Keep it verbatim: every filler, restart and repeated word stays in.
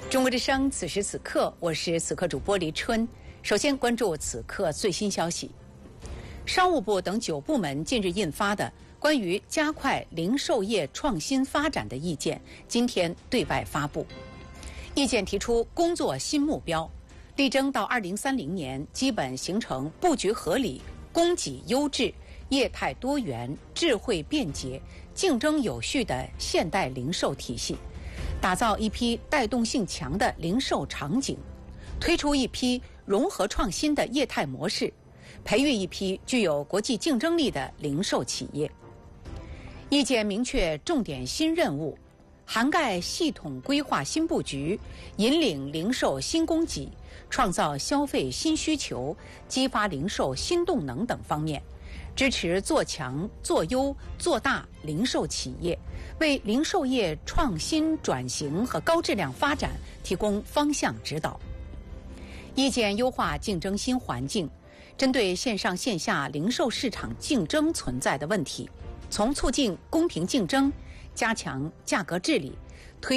中国之声，此时此刻，我是此刻主播黎春。首先关注此刻最新消息。商务部等九部门近日印发的关于加快零售业创新发展的意见，今天对外发布。意见提出工作新目标，力争到二零三零年基本形成布局合理、供给优质、业态多元、智慧便捷、竞争有序的现代零售体系，打造一批带动性强的零售场景，推出一批融合创新的业态模式，培育一批具有国际竞争力的零售企业。意见明确重点新任务，涵盖系统规划新布局、引领零售新供给、创造消费新需求、激发零售新动能等方面，支持做强、做优、做大零售企业，为零售业创新转型和高质量发展提供方向指导。意见优化竞争新环境，针对线上线下零售市场竞争存在的问题，从促进公平竞争、加强价格治理、推